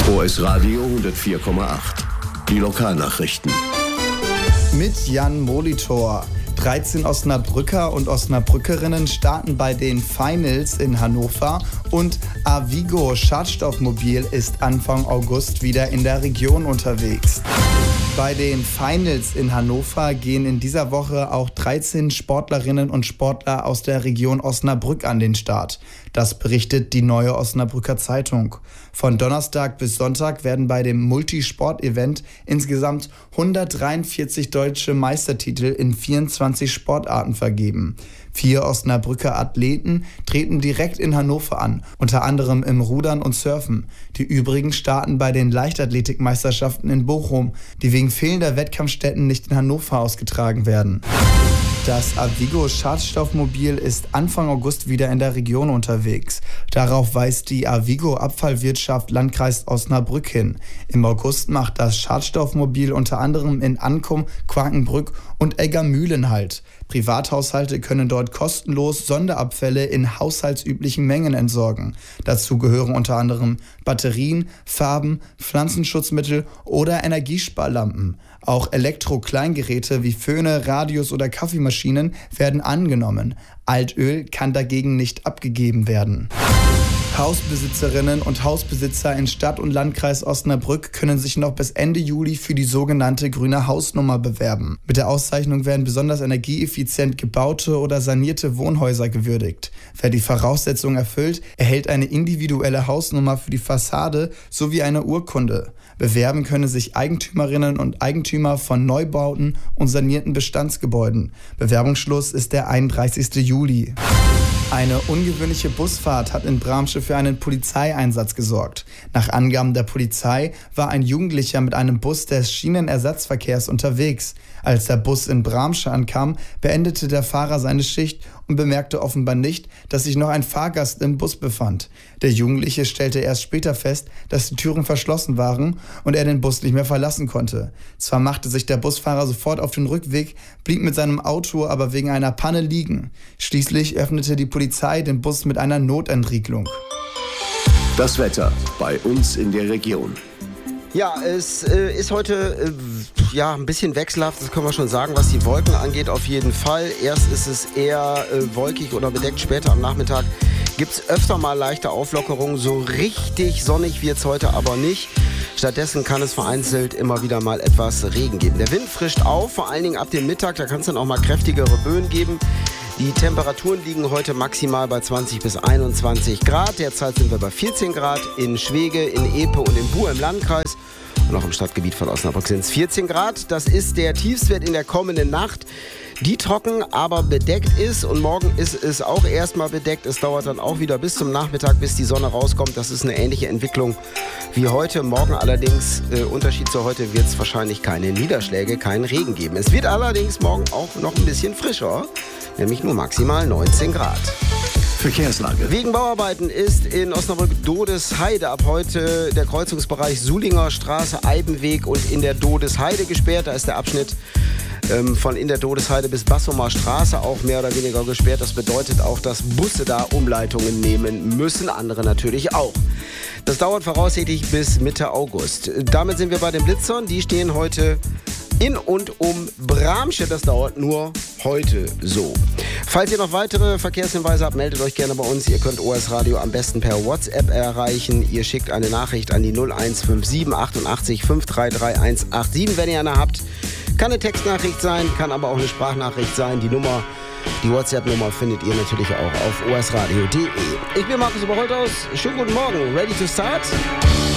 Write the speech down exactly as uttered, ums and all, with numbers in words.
O S Radio hundertvier Komma acht. Die Lokalnachrichten. Mit Jan Molitor. dreizehn Osnabrücker und Osnabrückerinnen starten bei den Finals in Hannover und Avigo Schadstoffmobil ist Anfang August wieder in der Region unterwegs. Bei den Finals in Hannover gehen in dieser Woche auch dreizehn Sportlerinnen und Sportler aus der Region Osnabrück an den Start. Das berichtet die Neue Osnabrücker Zeitung. Von Donnerstag bis Sonntag werden bei dem Multisport-Event insgesamt hundertdreiundvierzig deutsche Meistertitel in vierundzwanzig Sportarten vergeben. Vier Osnabrücker Athleten treten direkt in Hannover an, unter anderem im Rudern und Surfen. Die übrigen starten bei den Leichtathletikmeisterschaften in Bochum, die wegen fehlender Wettkampfstätten nicht in Hannover ausgetragen werden. Das Avigo Schadstoffmobil ist Anfang August wieder in der Region unterwegs. Darauf weist die Avigo Abfallwirtschaft Landkreis Osnabrück hin. Im August macht das Schadstoffmobil unter anderem in Ankum, Quakenbrück und Eggermühlen Halt. Privathaushalte können dort kostenlos Sonderabfälle in haushaltsüblichen Mengen entsorgen. Dazu gehören unter anderem Batterien, Farben, Pflanzenschutzmittel oder Energiesparlampen. Auch Elektro-Kleingeräte wie Föhne, Radios oder Kaffeemaschinen werden angenommen. Altöl kann dagegen nicht abgegeben werden. Hausbesitzerinnen und Hausbesitzer in Stadt und Landkreis Osnabrück können sich noch bis Ende Juli für die sogenannte grüne Hausnummer bewerben. Mit der Auszeichnung werden besonders energieeffizient gebaute oder sanierte Wohnhäuser gewürdigt. Wer die Voraussetzungen erfüllt, erhält eine individuelle Hausnummer für die Fassade sowie eine Urkunde. Bewerben können sich Eigentümerinnen und Eigentümer von Neubauten und sanierten Bestandsgebäuden. Bewerbungsschluss ist der einunddreißigsten Juli. Eine ungewöhnliche Busfahrt hat in Bramsche für einen Polizeieinsatz gesorgt. Nach Angaben der Polizei war ein Jugendlicher mit einem Bus des Schienenersatzverkehrs unterwegs. Als der Bus in Bramsche ankam, beendete der Fahrer seine Schicht und bemerkte offenbar nicht, dass sich noch ein Fahrgast im Bus befand. Der Jugendliche stellte erst später fest, dass die Türen verschlossen waren und er den Bus nicht mehr verlassen konnte. Zwar machte sich der Busfahrer sofort auf den Rückweg, blieb mit seinem Auto aber wegen einer Panne liegen. Schließlich öffnete die Polizei den Bus mit einer Notentriegelung. Das Wetter bei uns in der Region. Ja, es äh, ist heute äh, ja, ein bisschen wechselhaft, das können wir schon sagen, was die Wolken angeht, auf jeden Fall. Erst ist es eher äh, wolkig oder bedeckt, später am Nachmittag gibt es öfter mal leichte Auflockerungen. So richtig sonnig wird es heute aber nicht. Stattdessen kann es vereinzelt immer wieder mal etwas Regen geben. Der Wind frischt auf, vor allen Dingen ab dem Mittag, da kann es dann auch mal kräftigere Böen geben. Die Temperaturen liegen heute maximal bei zwanzig bis einundzwanzig Grad. Derzeit sind wir bei vierzehn Grad in Schwege, in Epe und in Buhr im Landkreis. Und auch im Stadtgebiet von Osnabrück sind es vierzehn Grad. Das ist der Tiefstwert in der kommenden Nacht, die trocken, aber bedeckt ist. Und morgen ist es auch erstmal bedeckt. Es dauert dann auch wieder bis zum Nachmittag, bis die Sonne rauskommt. Das ist eine ähnliche Entwicklung wie heute. Morgen allerdings, äh, Unterschied zu heute, wird es wahrscheinlich keine Niederschläge, keinen Regen geben. Es wird allerdings morgen auch noch ein bisschen frischer, nämlich nur maximal neunzehn Grad. Verkehrslage. Wegen Bauarbeiten ist in Osnabrück-Dodesheide ab heute der Kreuzungsbereich Sulinger Straße, Eibenweg und in der Dodesheide gesperrt. Da ist der Abschnitt ähm, von in der Dodesheide bis Bassumer Straße auch mehr oder weniger gesperrt. Das bedeutet auch, dass Busse da Umleitungen nehmen müssen, andere natürlich auch. Das dauert voraussichtlich bis Mitte August. Damit sind wir bei den Blitzern. Die stehen heute in und um Bramsche. Das dauert nur heute so. Falls ihr noch weitere Verkehrshinweise habt, meldet euch gerne bei uns. Ihr könnt O S Radio am besten per WhatsApp erreichen. Ihr schickt eine Nachricht an die null eins fünf sieben achtundachtzig fünf drei drei eins acht sieben, wenn ihr eine habt. Kann eine Textnachricht sein, kann aber auch eine Sprachnachricht sein. Die Nummer, die WhatsApp-Nummer findet ihr natürlich auch auf o s radio punkt d e. Ich bin Markus Oberholthaus. Schönen guten Morgen. Ready to start?